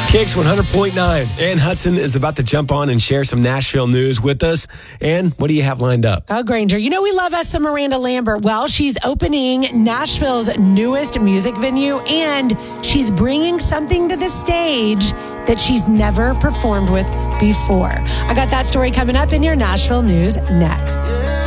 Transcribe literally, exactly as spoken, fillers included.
Kicks one hundred point nine. Ann Hudson is about to jump on and share some Nashville news with us. Ann, what do you have lined up? Oh, Granger, you know we love us some Miranda Lambert. Well, she's opening Nashville's newest music venue, and she's bringing something to the stage that she's never performed with before. I got that story coming up in your Nashville news next.